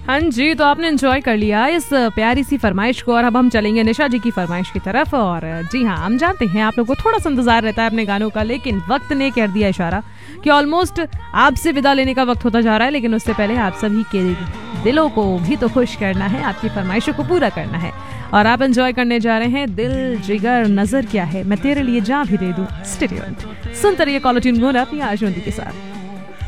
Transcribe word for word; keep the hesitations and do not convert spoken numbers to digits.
हाँ जी, तो आपने एंजॉय कर लिया इस प्यारी सी फरमाइश को और अब हम चलेंगे निशा जी की फरमाइश की तरफ। और जी हाँ, हम जानते हैं आप लोग को थोड़ा सा इंतजार रहता है अपने गानों का, लेकिन वक्त ने कर दिया इशारा कि ऑलमोस्ट आपसे विदा लेने का वक्त होता जा रहा है। लेकिन उससे पहले आप सभी के दिलों को भी तो खुश करना है, आपकी फरमाइशों को पूरा करना है और आप एंजॉय करने जा रहे हैं दिल जिगर नजर क्या है, मैं तेरे लिए जान भी दे दूं। स्टे ट्यून्ड, सुनते रहिए कॉलर ट्यून अपनी आशुंदी के साथ।